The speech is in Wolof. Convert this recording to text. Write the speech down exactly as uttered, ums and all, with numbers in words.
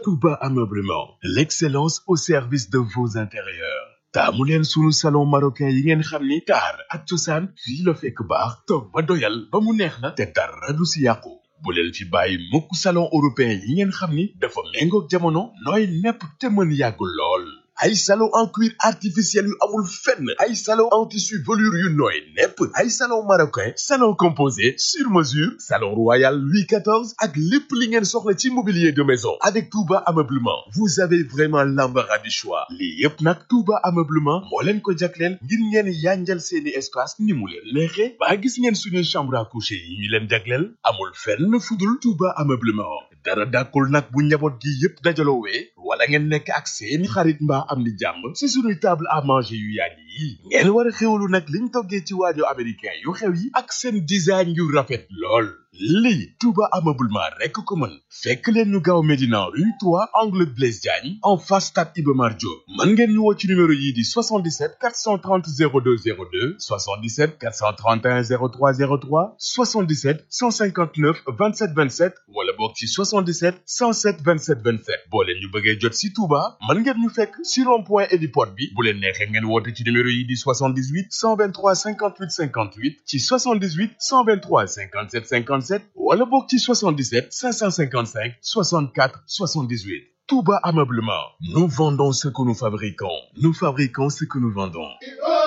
Touba Ameublement, l'excellence au service de vos intérieurs. taamu leen sunu salon marocain yi ngeen xam ni taar ak cosaan fii la fekk baax toog ba doyal ba mu neex la te dara du si yàqu bu leen fi bàyyi mukk salon européen yi ngeen xam ni dafa méngoog jamono nooy nepp te mën yàggul lool ay salon en cuir artificiel yu amul fenn ay salon en tissu velours yu nooy nepp ay salon marocain salon composé sur mesure salon royal Louis quatorze ak lépp li ngeen soxla ci mobilier de maison avec Touba Ameublement vous avez vraiment l'embarras du choix lii yépp nag Touba Ameublement moo leen ko jagleel ngir ngeen yanjal seeni espace ni mu leen neexe ba gis ngeen suñuy chambre à coucher yi ñu leen jagleel amul fenn fudul Touba Ameublement dara dàkkul nag bu njaboot gi yépp dajaloowee wala ngeen nekk ak seeni xarit mbaa am ni jàmm ci suñuy table à manger yu yàgg yi ngeen war a xewlu nag liñ toggee ci waajo américain yu xew yi ak seen design yu rafet lool lii Touba Ameublement rekk ko mën fekk leen ñu gaaw Médina rue trois angle Blaise Diagne en face stade Iba Mar Diop mën ngeen ñu woo ci numéro yii di soixante-dix-sept quatre cent trente zéro deux zéro deux soixante-dix-sept quatre cent trente et un zéro trois zéro trois soixante-dix-sept cent cinquante-neuf vingt-sept vingt-sept wala boog ci soixante-dix-sept cent sept vingt-sept vingt-sept boo leen ñu bëggee jot ci Touba mën ngeen ñu fekk ci rond-point Héliport bi bu leen neexee ngeen woote ci numéro yii di soixante-dix-huit cent vingt-trois cinquante-huit cinquante-huit ci soixante-dix-huit cent vingt-trois cinquante-sept cinquante-sept wala bokk ci soixante-dix-sept cinq cent cinquante-cinq soixante-quatre soixante-dix-huit Touba Ameublement nous vendons ce que nous fabriquons nous fabriquons ce que nous vendons.